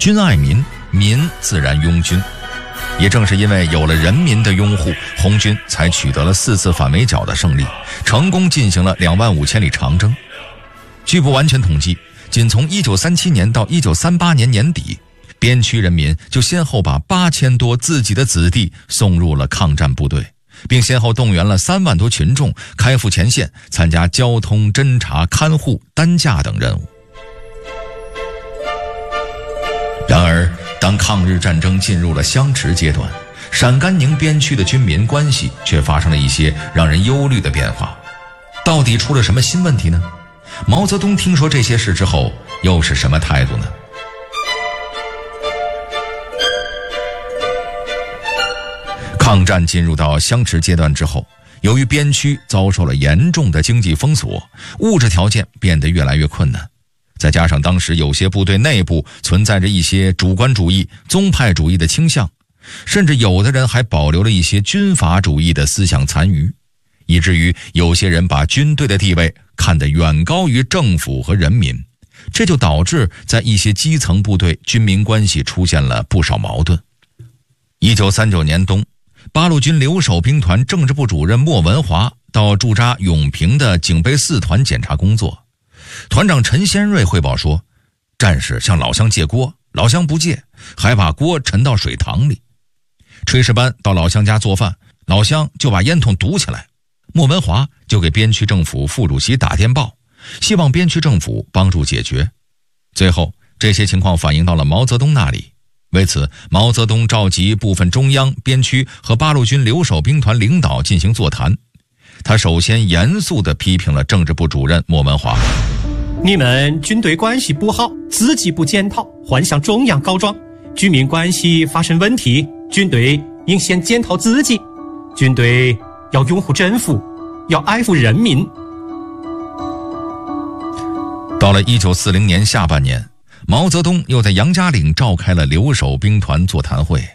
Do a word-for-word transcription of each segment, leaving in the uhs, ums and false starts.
军爱民，民自然拥军。也正是因为有了人民的拥护，红军才取得了四次反围剿的胜利，成功进行了两万五千里长征。据不完全统计，仅从一九三七年到一九三八年年底，边区人民就先后把八千多自己的子弟送入了抗战部队，并先后动员了三万多群众开赴前线，参加交通、侦察、看护、担架等任务。然而，当抗日战争进入了相持阶段，陕甘宁边区的军民关系却发生了一些让人忧虑的变化。到底出了什么新问题呢？毛泽东听说这些事之后，又是什么态度呢？抗战进入到相持阶段之后，由于边区遭受了严重的经济封锁，物质条件变得越来越困难。再加上当时有些部队内部存在着一些主观主义、宗派主义的倾向，甚至有的人还保留了一些军阀主义的思想残余，以至于有些人把军队的地位看得远高于政府和人民，这就导致在一些基层部队军民关系出现了不少矛盾。一九三九年冬，八路军留守兵团政治部主任莫文华到驻扎永平的警备四团检查工作。团长陈先瑞汇报说，战士向老乡借锅，老乡不借，还把锅沉到水塘里。炊事班到老乡家做饭，老乡就把烟筒堵起来。莫文华就给边区政府副主席打电报，希望边区政府帮助解决。最后，这些情况反映到了毛泽东那里。为此，毛泽东召集部分中央、边区和八路军留守兵团领导进行座谈。他首先严肃地批评了政治部主任莫文华。 你们军队关系不好，自己不检讨，还向中央告状，军民关系发生问题，军队应先检讨自己，军队要拥护政府，要爱护人民。 到了一九四零年下半年，毛泽东又在杨家岭召开了留守兵团座谈会。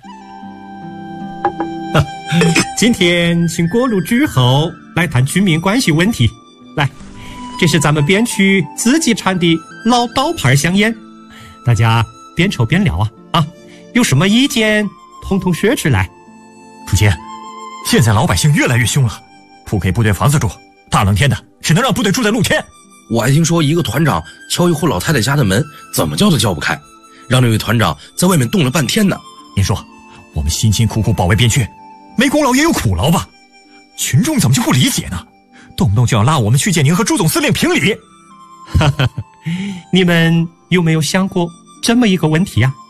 今天请各路诸侯来谈军民关系问题。来，这是咱们边区自己产的老刀牌香烟，大家边抽边聊啊啊！有什么意见，统统说出来。 主席，现在老百姓越来越凶了，不给部队房子住，大冷天的只能让部队住在露天。 我还听说一个团长敲一户老太太家的门，怎么叫都叫不开，让那位团长在外面冻了半天呢。 您说，我们辛辛苦苦保卫边区，没功劳也有苦劳吧？群众怎么就不理解呢？动不动就要拉我们去见您和朱总司令评理。 你们有没有想过这么一个问题啊？